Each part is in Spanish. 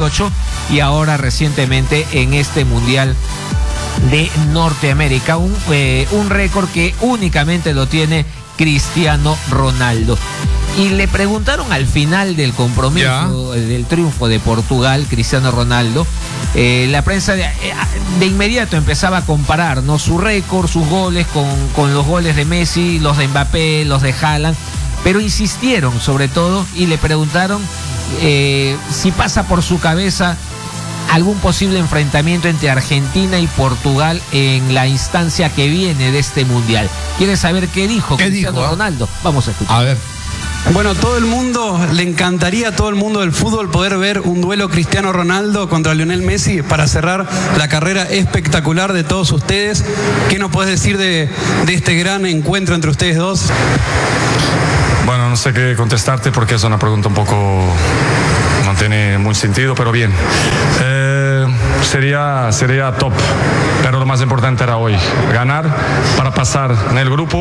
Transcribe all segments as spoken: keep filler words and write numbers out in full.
dieciocho y ahora recientemente en este Mundial de Norteamérica, un, eh, un récord que únicamente lo tiene Cristiano Ronaldo. Y le preguntaron al final del compromiso, ya. del triunfo de Portugal, Cristiano Ronaldo, eh, la prensa de, de inmediato empezaba a comparar, ¿no?, su récord, sus goles con, con los goles de Messi, los de Mbappé, los de Haaland, pero insistieron sobre todo y le preguntaron eh, si pasa por su cabeza algún posible enfrentamiento entre Argentina y Portugal en la instancia que viene de este Mundial. ¿Quieres saber qué dijo ¿Qué Cristiano dijo, Ronaldo? Vamos a escuchar. A ver. Bueno, todo el mundo, le encantaría a todo el mundo del fútbol poder ver un duelo Cristiano Ronaldo contra Lionel Messi para cerrar la carrera espectacular de todos ustedes. ¿Qué nos puedes decir de, de este gran encuentro entre ustedes dos? Bueno, no sé qué contestarte porque es una pregunta un poco... no tiene mucho sentido, pero bien. Eh, sería, sería top, pero lo más importante era hoy, ganar para pasar en el grupo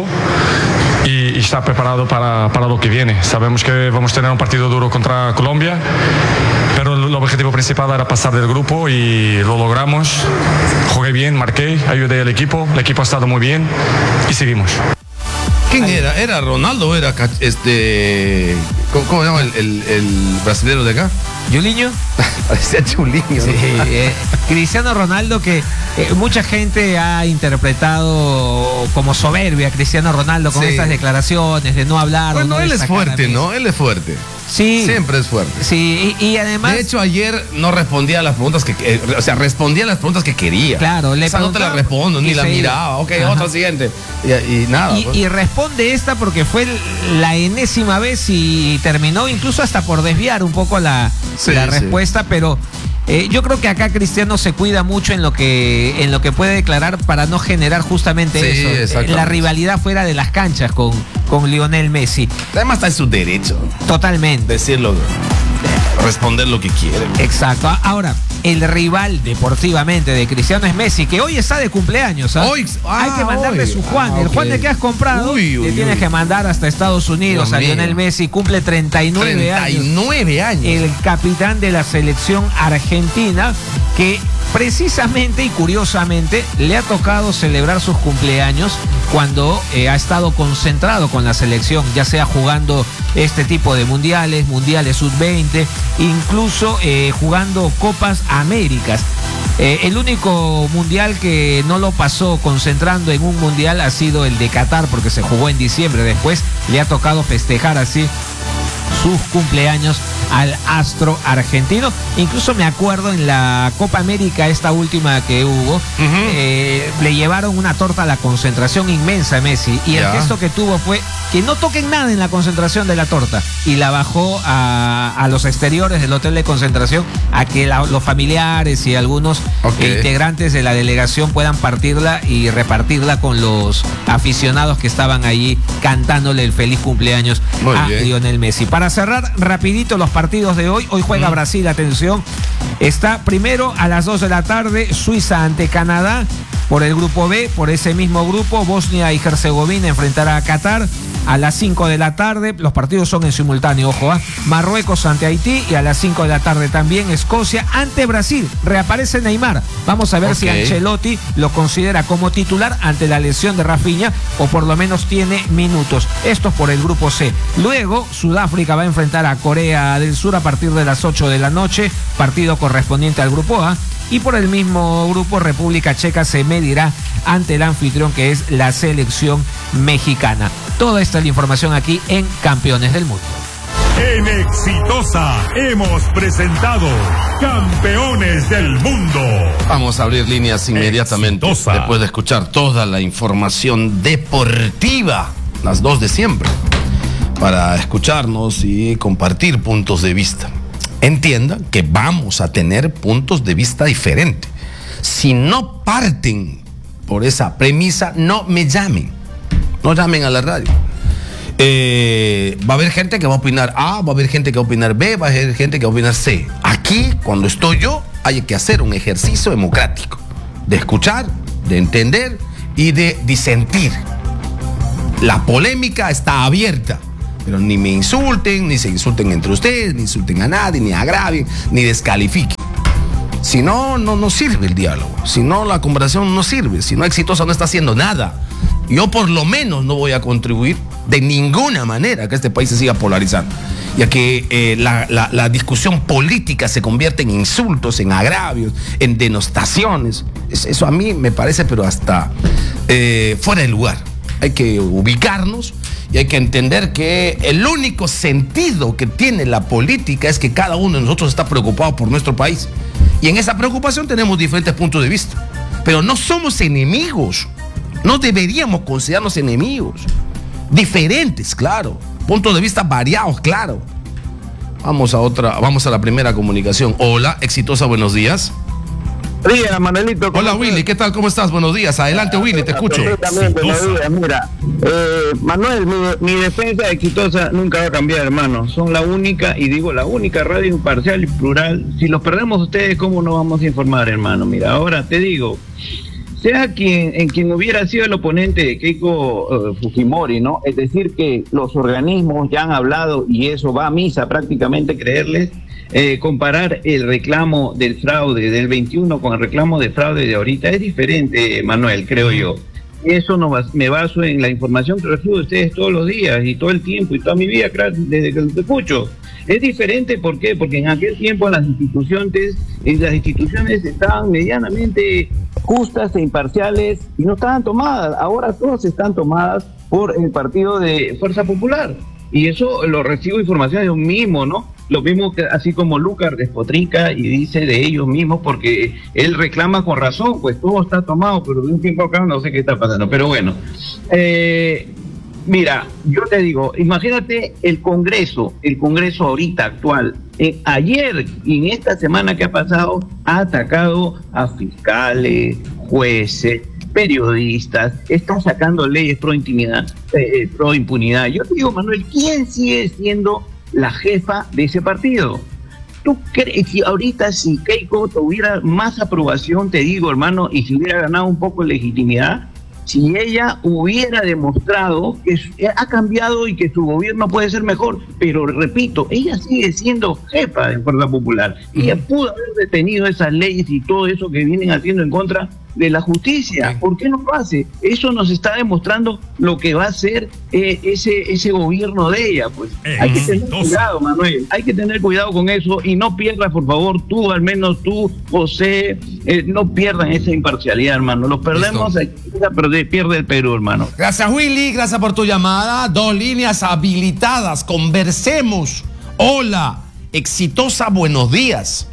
y, y estar preparado para, para lo que viene. Sabemos que vamos a tener un partido duro contra Colombia, pero el objetivo principal era pasar del grupo y lo logramos. Jugué bien, marqué, ayudé al equipo, el equipo ha estado muy bien y seguimos. ¿Quién era? ¿Era Ronaldo o era este... ¿Cómo, cómo se llama el, el, el brasileño de acá? ¿Julinho? Parecía Julinho. Sí, eh, Cristiano Ronaldo, que eh, mucha gente ha interpretado como soberbia a Cristiano Ronaldo con sí. estas declaraciones de no hablar. Bueno, no él es fuerte, ¿no? Él es fuerte. Sí. Siempre es fuerte. Sí, y, y además... De hecho, ayer no respondía a las preguntas que... Eh, o sea, respondía a las preguntas que quería. Claro, le Esa no te la respondo, ni la miraba. Ok, Ajá. otra siguiente. Y, y nada. Y, pues. y responde esta porque fue la enésima vez y terminó incluso hasta por desviar un poco la, sí, la respuesta, sí. pero... Eh, yo creo que acá Cristiano se cuida mucho en lo que en lo que puede declarar para no generar justamente sí, eso, la rivalidad fuera de las canchas con, con Lionel Messi. Además está en su derecho. Totalmente. Decirlo, responder lo que quiere. Exacto. Ahora, el rival deportivamente de Cristiano es Messi, que hoy está de cumpleaños. ¿eh? Hoy, ah, Hay que mandarle hoy. su Juan. Ah, el okay. Juan de que has comprado, uy, uy, le tienes uy. que mandar hasta Estados Unidos. Dios a Lionel mío. Messi. Cumple treinta y nueve años. treinta y nueve años. El capitán de la selección argentina, que precisamente y curiosamente le ha tocado celebrar sus cumpleaños cuando eh, ha estado concentrado con la selección, ya sea jugando este tipo de mundiales, mundiales sub veinte, incluso eh, jugando Copas Américas. Eh, el único mundial que no lo pasó concentrando en un mundial ha sido el de Qatar, porque se jugó en diciembre. Después le ha tocado festejar así sus cumpleaños al astro argentino. Incluso me acuerdo en la Copa América, esta última que hubo, uh-huh. eh, le llevaron una torta a la concentración inmensa a Messi, y yeah. el gesto que tuvo fue que no toquen nada en la concentración de la torta, y la bajó a, a los exteriores del hotel de concentración a que la, los familiares y algunos okay. integrantes de la delegación puedan partirla y repartirla con los aficionados que estaban allí cantándole el feliz cumpleaños Muy a bien. Lionel Messi. Para cerrar rapidito los partidos de hoy, hoy juega mm. Brasil, atención, está primero a las dos de la tarde Suiza ante Canadá por el grupo B. Por ese mismo grupo, Bosnia y Herzegovina enfrentará a Qatar a las cinco de la tarde. Los partidos son en simultáneo, ojo, ¿eh? Marruecos ante Haití, y a las cinco de la tarde también Escocia ante Brasil. Reaparece Neymar. Vamos a ver okay. si Ancelotti lo considera como titular ante la lesión de Rafinha, o por lo menos tiene minutos. Esto es por el grupo C. Luego Sudáfrica va a enfrentar a Corea del Sur a partir de las ocho de la noche, partido correspondiente al grupo A. Y por el mismo grupo, República Checa se medirá ante el anfitrión, que es la selección mexicana. Toda esta es la información aquí en Campeones del Mundo. En Exitosa hemos presentado Campeones del Mundo. Vamos a abrir líneas inmediatamente Exitosa. Después de escuchar toda la información deportiva, las dos de siempre, para escucharnos y compartir puntos de vista. Entiendan que vamos a tener puntos de vista diferentes. Si no parten por esa premisa, no me llamen. No llamen a la radio. Eh, va a haber gente que va a opinar A, va a haber gente que va a opinar B, va a haber gente que va a opinar C. Aquí, cuando estoy yo, hay que hacer un ejercicio democrático de escuchar, de entender y de disentir. La polémica está abierta. Pero ni me insulten, ni se insulten entre ustedes, ni insulten a nadie, ni agravien, ni descalifiquen. Si no, no, no sirve el diálogo. Si no, la conversación no sirve. Si no, Exitosa no está haciendo nada. Yo por lo menos no voy a contribuir de ninguna manera a que este país se siga polarizando. Y a que eh, la, la, la discusión política se convierta en insultos, en agravios, en denostaciones. Eso a mí me parece, pero hasta eh, fuera de lugar. Hay que ubicarnos y hay que entender que el único sentido que tiene la política es que cada uno de nosotros está preocupado por nuestro país. Y en esa preocupación tenemos diferentes puntos de vista. Pero no somos enemigos. No deberíamos considerarnos enemigos. Diferentes, claro. Puntos de vista variados, claro. Vamos a otra, vamos a la primera comunicación. Hola, Exitosa, buenos días. Buenos días, Manuelito. Hola, Willy, ¿qué tal? ¿Cómo estás? Buenos días. Adelante, Willy, te escucho. Perfectamente, buenos días. Mira, eh, Manuel, mi, mi defensa de Exitosa nunca va a cambiar, hermano. Son la única, y digo la única radio imparcial y plural. Si los perdemos ustedes, ¿cómo nos vamos a informar, hermano? Mira, ahora te digo, sea quien en quien hubiera sido el oponente de Keiko uh, Fujimori, ¿no? Es decir, que los organismos ya han hablado, y eso va a misa prácticamente creerles. Eh, comparar el reclamo del fraude del veintiuno con el reclamo de fraude de ahorita es diferente, Manuel, creo yo. Eso no va, me baso en la información que recibo de ustedes todos los días y todo el tiempo y toda mi vida, desde que los escucho. Es diferente, ¿por qué? Porque en aquel tiempo las instituciones, las instituciones estaban medianamente justas e imparciales y no estaban tomadas. Ahora todas están tomadas por el partido de Fuerza Popular. Y eso lo recibo información de un mismo, ¿no? Lo mismo que así como Lucas despotrica y dice de ellos mismos, porque él reclama con razón, pues todo está tomado, pero de un tiempo acá no sé qué está pasando. Pero bueno, eh, mira, yo te digo, imagínate el Congreso, el Congreso ahorita actual, eh, ayer y en esta semana que ha pasado, ha atacado a fiscales, jueces, periodistas, están sacando leyes pro intimidad, eh, pro impunidad. Yo te digo, Manuel, ¿quién sigue siendo la jefa de ese partido? ¿Tú crees si ahorita si Keiko tuviera más aprobación, te digo, hermano, y si hubiera ganado un poco de legitimidad, si ella hubiera demostrado que ha cambiado y que su gobierno puede ser mejor, pero repito, ella sigue siendo jefa de Fuerza Popular. Ella pudo haber detenido esas leyes y todo eso que vienen haciendo en contra de la justicia. Okay. ¿Por qué no lo hace? Eso nos está demostrando lo que va a ser eh, ese ese gobierno de ella. Pues eh, hay que tener dos. cuidado, Manuel, hay que tener cuidado con eso y no pierdas, por favor, tú, al menos tú, José, eh, no pierdan esa imparcialidad, hermano. Los perdemos, hay que perder, pierde el Perú, hermano. Gracias, Willy, gracias por tu llamada. Dos líneas habilitadas, conversemos. Hola, Exitosa, buenos días.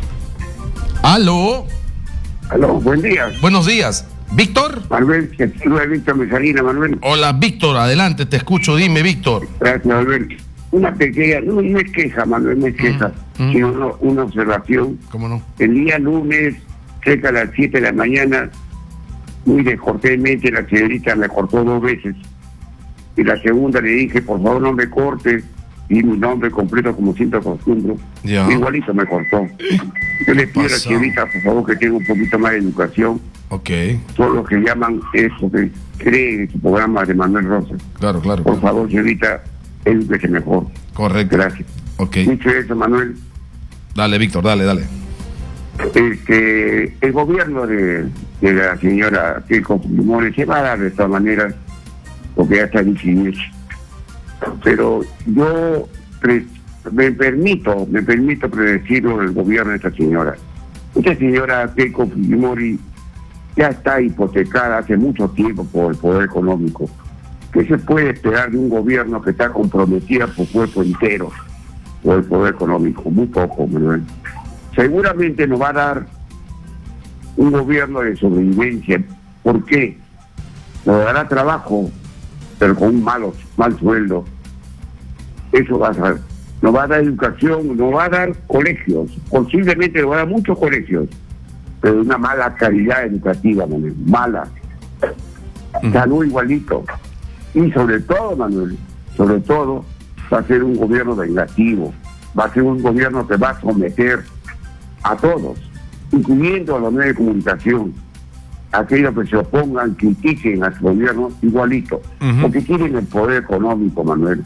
Aló. Aló, buen día. Buenos días. ¿Víctor? Manuel, que de Víctor Mesalina, Manuel. Hola, Víctor, adelante, te escucho, dime, Víctor. Gracias, Manuel. Una pequeña, no, no es queja, Manuel, no es queja, mm, sino mm. Una, una observación. ¿Cómo no? El día lunes, cerca de las siete de la mañana, muy descortésmente, la señorita me cortó dos veces. Y la segunda le dije, por favor, no me cortes. Y mi nombre completo, como siempre acostumbro. Ya. Igualito me cortó. Yo le pido a la señorita, por favor, que tenga un poquito más de educación. Ok. Son los que llaman eso, que creen en su programa de Manuel Rosas. Claro, claro. Por claro. favor, señorita, edúquese mejor. Correcto. Gracias. Ok. Dicho eso, Manuel. Dale, Víctor, dale, dale. Este, el gobierno de, de la señora Keiko Fujimori se va a dar de todas maneras, porque ya está dicho y hecho. Pero yo pre, me permito, me permito predecirlo del gobierno de esta señora. Esta señora Keiko Fujimori ya está hipotecada hace mucho tiempo por el poder económico. ¿Qué se puede esperar de un gobierno que está comprometido por cuerpo entero por el poder económico? Muy poco, Manuel. Seguramente nos va a dar un gobierno de sobrevivencia. ¿Por qué? Nos dará trabajo, pero con un malo, mal sueldo. Eso va a ser. Nos va a dar educación, nos va a dar colegios, posiblemente nos va a dar muchos colegios, pero de una mala calidad educativa, Manuel, mala. Salud igualito. Y sobre todo, Manuel, sobre todo, va a ser un gobierno vengativo, va a ser un gobierno que va a someter a todos, incluyendo a los medios de comunicación, aquellos que se opongan, critiquen a su gobierno igualito, uh-huh. porque quieren el poder económico, Manuel.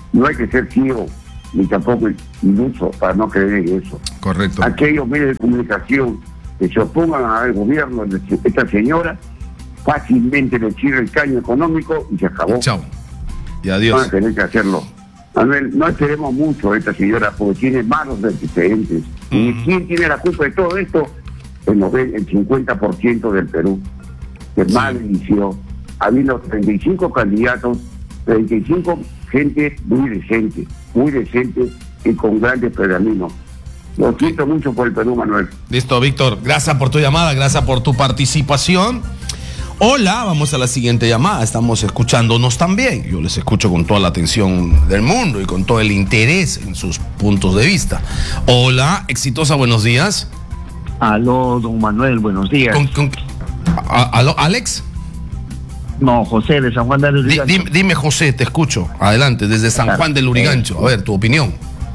No hay que ser ciego ni tampoco iluso para no creer en eso. Correcto. Aquellos medios de comunicación que se opongan al gobierno de esta señora, fácilmente le tira el caño económico y se acabó. Chao. Y adiós. Van a tener que hacerlo. Manuel, no esperemos mucho a esta señora porque tiene malos antecedentes. Uh-huh. ¿Y quién tiene la culpa de todo esto? Pues nos ven el cincuenta por ciento del Perú, que sí. Mal inició. Habiendo treinta y cinco candidatos, treinta y cinco gente muy decente, muy decente y con grandes pergaminos. Lo siento mucho por el Perú, Manuel. Listo, Víctor. Gracias por tu llamada, gracias por tu participación. Hola, vamos a la siguiente llamada. Estamos escuchándonos también. Yo les escucho con toda la atención del mundo y con todo el interés en sus puntos de vista. Hola, Exitosa, buenos días. Aló, don Manuel, buenos días. ¿Con, con, a, aló, Alex? No, José, de San Juan del Lurigancho. Dime, dime, José, te escucho. Adelante, desde San Juan del Lurigancho. A ver, tu opinión.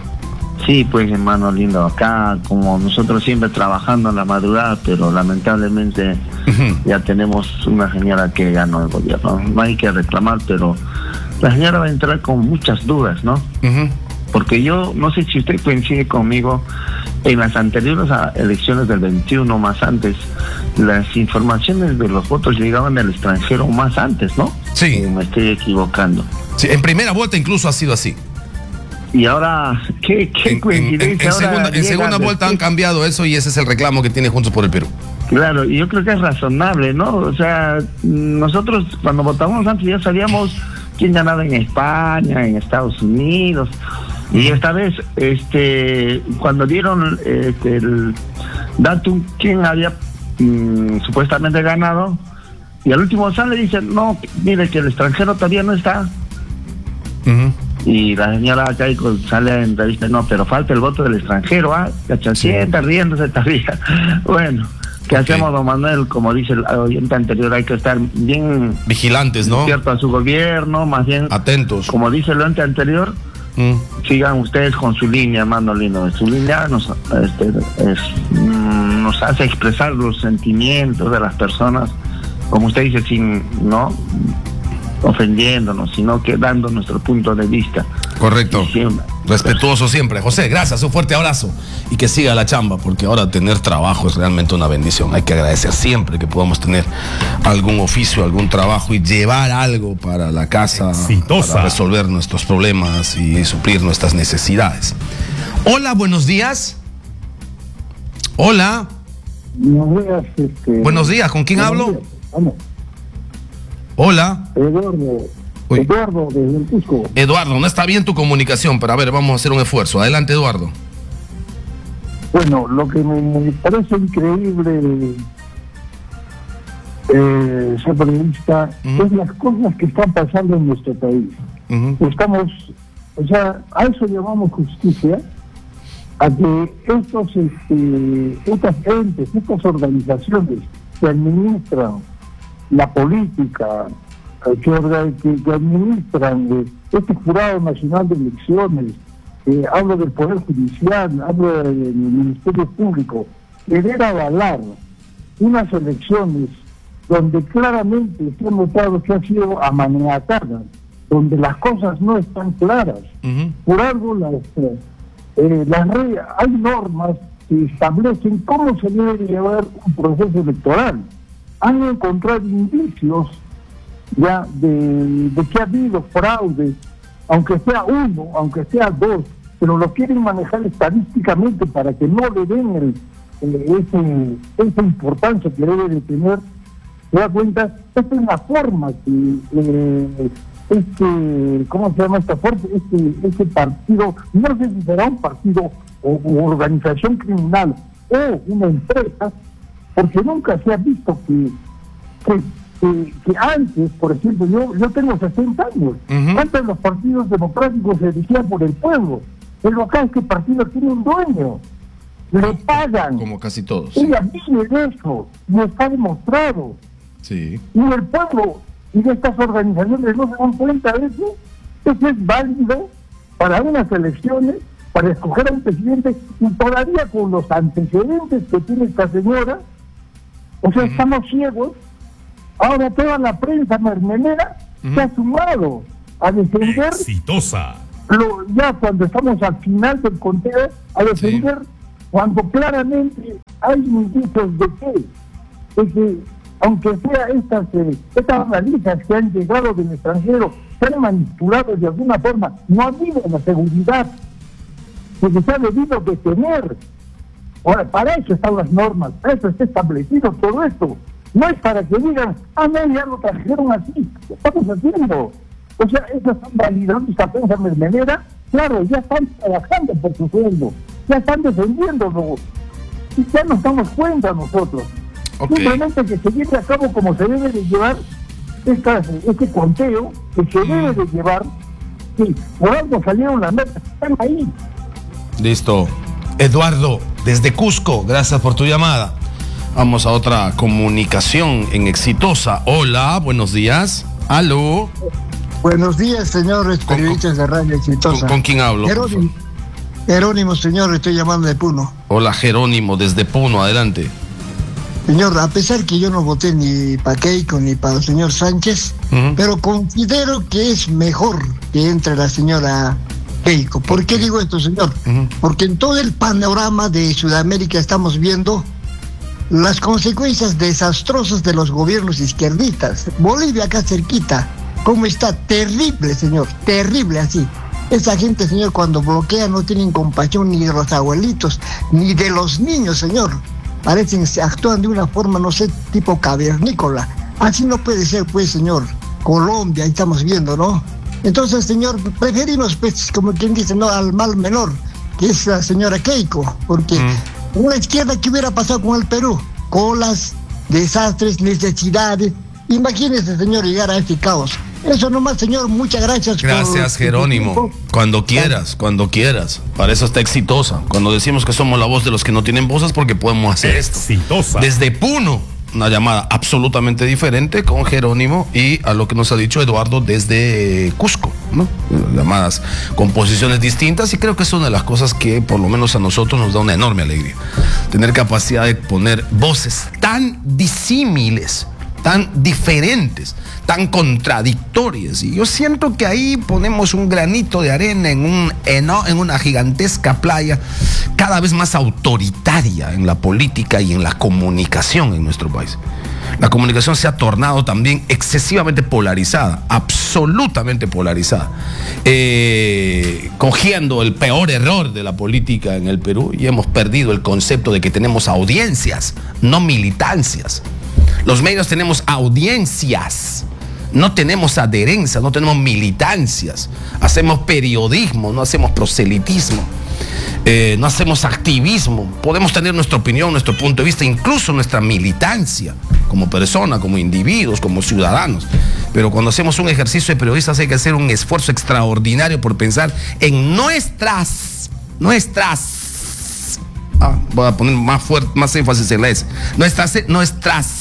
Sí, pues, hermano lindo, acá como nosotros siempre trabajando en la madrugada, pero lamentablemente uh-huh. ya tenemos una señora que ganó el gobierno. No hay que reclamar, pero la señora va a entrar con muchas dudas, ¿no? Uh-huh. Porque yo, no sé si usted coincide conmigo, en las anteriores elecciones del veintiuno, más antes, las informaciones de los votos llegaban del extranjero más antes, ¿no? Sí. O me estoy equivocando. Sí, en primera vuelta incluso ha sido así. Y ahora, ¿qué, qué en, coincidencia? En, en, en ahora segunda, en segunda vuelta han cambiado eso y ese es el reclamo que tiene Juntos por el Perú. Claro, y yo creo que es razonable, ¿no? O sea, nosotros cuando votamos antes ya sabíamos quién ganaba en España, en Estados Unidos, y esta vez, este, cuando dieron este, el datum, quién había mmm, supuestamente ganado, y al último sale y dicen, no, mire que el extranjero todavía no está. Uh-huh. Y la señora acá sale a entrevista, no, pero falta el voto del extranjero, ¿ah? Cachacienta, sí. Riéndose todavía. Bueno, ¿qué okay. hacemos, don Manuel? Como dice el oyente anterior, hay que estar bien vigilantes, ¿no? Cierto a su gobierno, más bien atentos. Como dice el oyente anterior, mm. sigan ustedes con su línea, hermano lindo. Su línea nos, este, es, mm, nos hace expresar los sentimientos de las personas, como usted dice, sin, ¿no? ofendiéndonos, sino que dando nuestro punto de vista. Correcto. Siempre, respetuoso siempre. José, gracias, un fuerte abrazo y que siga la chamba, porque ahora tener trabajo es realmente una bendición. Hay que agradecer siempre que podamos tener algún oficio, algún trabajo y llevar algo para la casa, Exitosa. Para resolver nuestros problemas y suplir nuestras necesidades. Hola, buenos días. Hola. Buenos días. Este... Buenos días, ¿con quién buenos hablo? Días. Vamos. Hola. Eduardo. Uy. Eduardo, desde el Cusco. Eduardo, no está bien tu comunicación, pero a ver, vamos a hacer un esfuerzo. Adelante, Eduardo. Bueno, lo que me, me parece increíble, eh, ser periodista, uh-huh. es las cosas que están pasando en nuestro país. Uh-huh. Estamos, o sea, a eso llamamos justicia, a que estos, este, estas entes, estas organizaciones que administran la política, que, que, que administran de este Jurado Nacional de Elecciones, eh, hablo del Poder Judicial, hablo del Ministerio Público, querer avalar unas elecciones donde claramente se ha notado que han sido amaniatadas, donde las cosas no están claras. Uh-huh. Por algo las, eh, las re- hay normas que establecen cómo se debe llevar un proceso electoral. Han encontrado indicios ya de, de que ha habido fraude, aunque sea uno, aunque sea dos, pero lo quieren manejar estadísticamente para que no le den el, el, ese, esa importancia que debe de tener. ¿Se da cuenta? Esta es la forma que eh, este, ¿cómo se llama esta forma? Este, este partido, no sé si será un partido o, o organización criminal o una empresa, porque nunca se ha visto que, que, que, que antes, por ejemplo, yo yo tengo sesenta años, uh-huh. antes los partidos democráticos se dirigían por el pueblo, pero acá este partido tiene un dueño, le pagan. Como casi todos. Ella vive de eso, y está demostrado. Sí. Y el pueblo y de estas organizaciones no se dan cuenta de eso. Eso es válido para unas elecciones, para escoger a un presidente, y todavía con los antecedentes que tiene esta señora. O sea, uh-huh. estamos ciegos. Ahora toda la prensa mermelera uh-huh. se ha sumado a defender Exitosa. lo, ya cuando estamos al final del conteo a defender, sí, cuando claramente hay indicios de que, de que aunque sea estas, eh, estas analistas que han llegado del extranjero, se han manipulado de alguna forma, no ha habido la seguridad, porque se ha debido detener. Ahora, para eso están las normas, para eso está establecido todo esto. No es para que digan, ah, no, ya lo trajeron así, lo estamos haciendo. O sea, ellos están validando esta prensa mermelera, claro, ya están trabajando por su sueldo, ya están defendiéndolo, y ya nos damos cuenta nosotros. Okay. Simplemente que se lleve a cabo como se debe de llevar esta, este conteo, que se debe de llevar, sí, por algo salieron las metas, están ahí. Listo. Eduardo, desde Cusco, gracias por tu llamada. Vamos a otra comunicación en Exitosa. Hola, buenos días. Aló. Buenos días, señores periodistas de Radio Exitosa. ¿Con, con quién hablo? Jerónimo, Jerónimo, señor, estoy llamando de Puno. Hola, Jerónimo, desde Puno, adelante. Señor, a pesar que yo no voté ni para Keiko ni para el señor Sánchez, uh-huh, pero considero que es mejor que entre la señora Keiko. ¿Por qué digo esto, señor? Uh-huh. Porque en todo el panorama de Sudamérica estamos viendo las consecuencias desastrosas de los gobiernos izquierdistas. Bolivia acá cerquita, ¿cómo está? Terrible, señor, terrible así. Esa gente, señor, cuando bloquea no tienen compasión ni de los abuelitos, ni de los niños, señor. Parecen, se actúan de una forma, no sé, tipo cavernícola. Así no puede ser, pues, señor. Colombia, ahí estamos viendo, ¿no? Entonces, señor, preferimos, pues, como quien dice, no, al mal menor, que es la señora Keiko, porque mm. una izquierda, ¿qué hubiera pasado con el Perú? Colas, desastres, necesidades. Imagínese, señor, llegar a este caos. Eso nomás, señor, muchas gracias. Gracias, por... Jerónimo. Cuando quieras, cuando quieras. Para eso está Exitosa. Cuando decimos que somos la voz de los que no tienen voces, porque podemos hacer Exitosa. Esto. Desde Puno, una llamada absolutamente diferente con Jerónimo y a lo que nos ha dicho Eduardo desde Cusco, ¿no? Llamadas con posiciones distintas, y creo que es una de las cosas que por lo menos a nosotros nos da una enorme alegría. Tener capacidad de poner voces tan disímiles, tan diferentes, tan contradictorias, y yo siento que ahí ponemos un granito de arena en, un, en una gigantesca playa cada vez más autoritaria en la política y en la comunicación en nuestro país. La comunicación se ha tornado también excesivamente polarizada, absolutamente polarizada, eh, cogiendo el peor error de la política en el Perú, y hemos perdido el concepto de que tenemos audiencias, no militancias. Los medios tenemos audiencias, no tenemos adherencia, no tenemos militancias. Hacemos periodismo, no hacemos proselitismo, eh, no hacemos activismo. Podemos tener nuestra opinión, nuestro punto de vista, incluso nuestra militancia como persona, como individuos, como ciudadanos. Pero cuando hacemos un ejercicio de periodistas hay que hacer un esfuerzo extraordinario por pensar en nuestras, nuestras, ah, voy a poner más fuerte, más énfasis en la S, nuestras, nuestras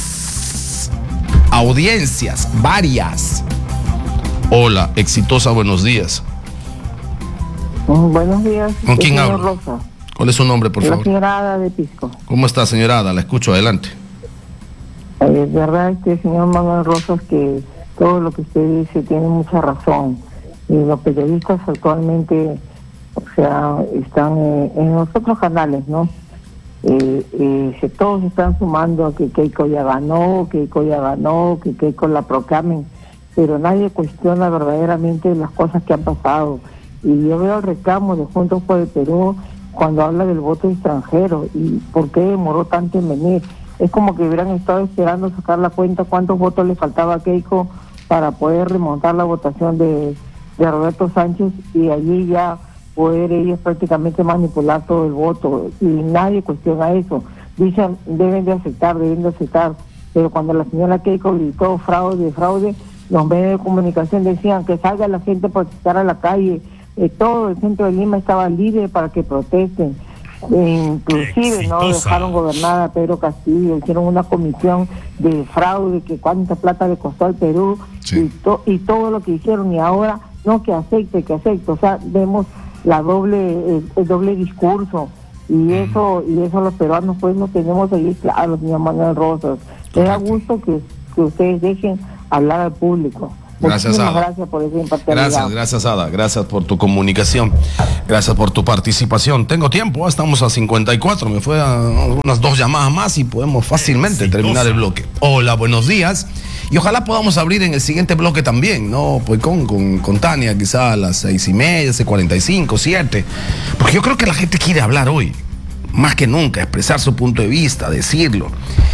audiencias, varias. Hola, Exitosa, buenos días. Buenos días. ¿Con quién hablo? Rosa. ¿Cuál es su nombre, por la favor? La señora Ada de Pisco. ¿Cómo está, señora Ada? La escucho, adelante. Es eh, verdad, este señor Manuel Rosas, que todo lo que usted dice tiene mucha razón. Y los periodistas actualmente, o sea, están eh, en los otros canales, ¿no? Eh, eh, se, todos están sumando a que Keiko ya ganó, que Keiko ya ganó, que Keiko la proclamen, pero nadie cuestiona verdaderamente las cosas que han pasado. Y yo veo el reclamo de Juntos por el Perú cuando habla del voto extranjero y por qué demoró tanto en venir. Es como que hubieran estado esperando sacar la cuenta cuántos votos le faltaba a Keiko para poder remontar la votación de, de Roberto Sánchez, y allí ya poder ellos prácticamente manipular todo el voto, y nadie cuestiona eso. Dicen, deben de aceptar, deben de aceptar, pero cuando la señora Keiko gritó fraude, fraude, los medios de comunicación decían que salga la gente a protestar a la calle, eh, todo el centro de Lima estaba libre para que protesten, eh, inclusive Exitosa. No dejaron gobernar a Pedro Castillo, hicieron una comisión de fraude, que cuánta plata le costó al Perú, sí. y, to, y todo lo que hicieron, y ahora no, que acepte, que acepte, o sea, vemos la doble, el, el doble discurso, y mm. eso y eso los peruanos pues no tenemos ahí claro, señor Manuel Rosas. Me da gusto que, que ustedes dejen hablar al público. Gracias, Muchísimas Ada. gracias por esa imparcialidad. Gracias, gracias, Ada. Gracias por tu comunicación. Gracias por tu participación. Tengo tiempo, estamos a cincuenta y cuatro. Me fue a unas dos llamadas más y podemos fácilmente terminar el bloque. Hola, buenos días. Y ojalá podamos abrir en el siguiente bloque también, ¿no? Pues con, con, con Tania, quizá a las seis y media, seis cuarenta y cinco, siete. Porque yo creo que la gente quiere hablar hoy. Más que nunca, expresar su punto de vista, decirlo.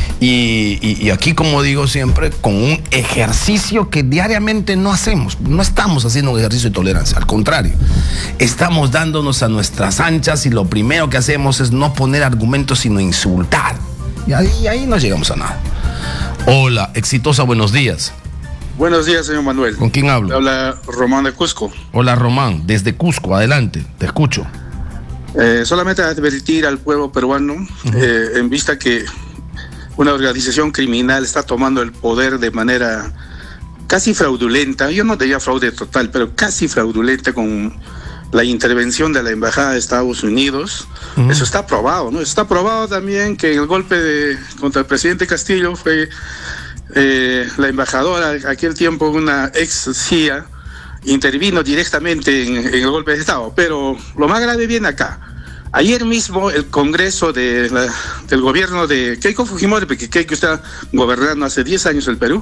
Y, y, y aquí, como digo siempre, con un ejercicio que diariamente no hacemos. No estamos haciendo un ejercicio de tolerancia, al contrario. Estamos dándonos a nuestras anchas y lo primero que hacemos es no poner argumentos, sino insultar. Y ahí, ahí no llegamos a nada. Hola, Exitosa, buenos días. Buenos días, señor Manuel. ¿Con quién hablo? Habla Román de Cusco. Hola, Román, desde Cusco, adelante, te escucho. Eh, solamente advertir al pueblo peruano, uh-huh. eh, en vista que una organización criminal está tomando el poder de manera casi fraudulenta, yo no diría fraude total, pero casi fraudulenta con la intervención de la Embajada de Estados Unidos. Uh-huh. Eso está probado, ¿no? Está probado también que el golpe de, contra el presidente Castillo fue eh, la embajadora, aquel tiempo una ex C I A, intervino directamente en, en el golpe de Estado, pero lo más grave viene acá. Ayer mismo el Congreso de la, del gobierno de Keiko Fujimori, porque Keiko está gobernando hace diez años el Perú,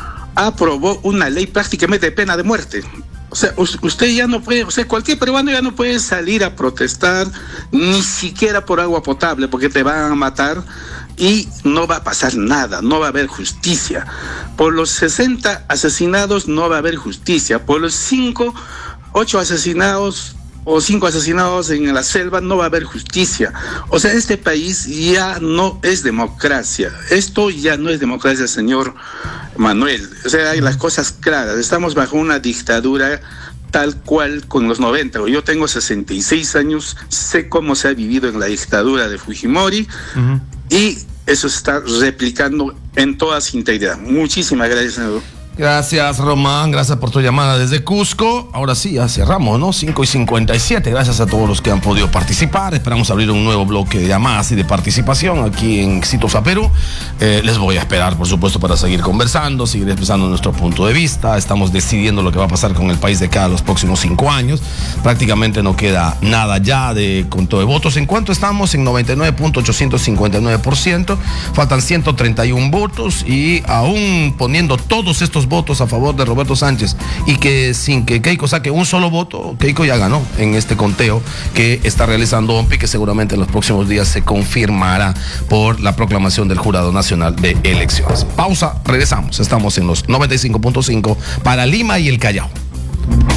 aprobó una ley prácticamente de pena de muerte. O sea, usted ya no puede, o sea, cualquier peruano ya no puede salir a protestar, ni siquiera por agua potable, porque te van a matar y no va a pasar nada, no va a haber justicia. Por los sesenta asesinados no va a haber justicia. Por los cinco, ocho asesinados o cinco asesinados en la selva no va a haber justicia. O sea, este país ya no es democracia. Esto ya no es democracia, señor Manuel. O sea, hay las cosas claras. Estamos bajo una dictadura tal cual con los noventa. Yo tengo sesenta y seis años, sé cómo se ha vivido en la dictadura de Fujimori, uh-huh. y eso se está replicando en toda su integridad. Muchísimas gracias, señor. Gracias, Román, gracias por tu llamada desde Cusco. Ahora sí, ya cerramos, ¿no? cinco y cincuenta y siete, gracias a todos los que han podido participar. Esperamos abrir un nuevo bloque de llamadas y de participación aquí en Exitosa Perú. Eh, les voy a esperar, por supuesto, para seguir conversando, seguir expresando nuestro punto de vista. Estamos decidiendo lo que va a pasar con el país de cara a los próximos cinco años. Prácticamente no queda nada ya de conteo de votos. ¿En cuánto estamos? En noventa y nueve punto ochocientos cincuenta y nueve por ciento. Faltan ciento treinta y uno votos y aún poniendo todos estos votos a favor de Roberto Sánchez y que sin que Keiko saque un solo voto, Keiko ya ganó en este conteo que está realizando O M P I, que seguramente en los próximos días se confirmará por la proclamación del Jurado Nacional de Elecciones. Pausa, regresamos. Estamos en los noventa y cinco punto cinco para Lima y el Callao.